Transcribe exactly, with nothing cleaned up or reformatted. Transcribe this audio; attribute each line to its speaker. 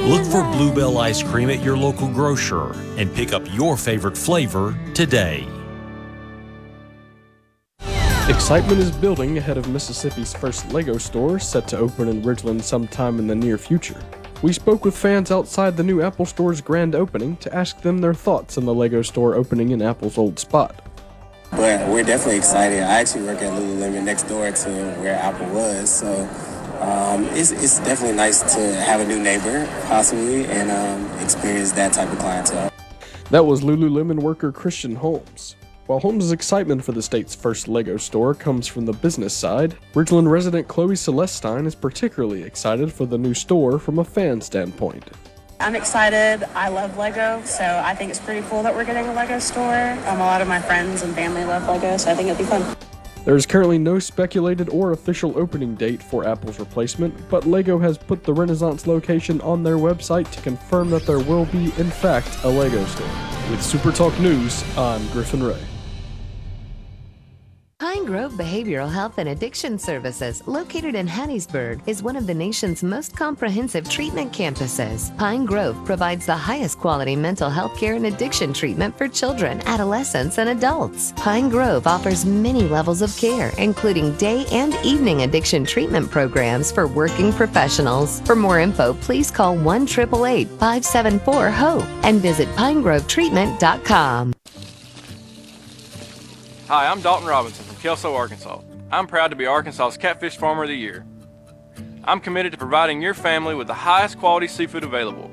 Speaker 1: Look for Bluebell ice cream at your local grocer and pick up your favorite flavor today.
Speaker 2: Excitement is building ahead of Mississippi's first LEGO store, set to open in Ridgeland sometime in the near future. We spoke with fans outside the new Apple Store's grand opening to ask them their thoughts on the LEGO store opening in Apple's old spot.
Speaker 3: But we're definitely excited. I actually work at Lululemon next door to where Apple was, so um, it's, it's definitely nice to have a new neighbor, possibly, and um, experience that type of clientele.
Speaker 2: That was Lululemon worker Christian Holmes. While Holmes' excitement for the state's first LEGO store comes from the business side, Ridgeland resident Chloe Celestine is particularly excited for the new store from a fan standpoint.
Speaker 4: I'm excited. I love LEGO, so I think it's pretty cool that we're getting a LEGO store. Um, a lot of my friends and family love LEGO, so I think it'll be fun.
Speaker 2: There is currently no speculated or official opening date for Apple's replacement, but LEGO has put the Renaissance location on their website to confirm that there will be, in fact, a LEGO store. With Super Talk News, I'm Griffin Ray.
Speaker 5: Pine Grove Behavioral Health and Addiction Services, located in Hattiesburg, is one of the nation's most comprehensive treatment campuses. Pine Grove provides the highest quality mental health care and addiction treatment for children, adolescents, and adults. Pine Grove offers many levels of care, including day and evening addiction treatment programs for working professionals. For more info, please call one eight eight eight, five seven four, HOPE and visit pine grove treatment dot com.
Speaker 6: Hi, I'm Dalton Robinson from Kelso, Arkansas. I'm proud to be Arkansas's Catfish Farmer of the Year. I'm committed to providing your family with the highest quality seafood available.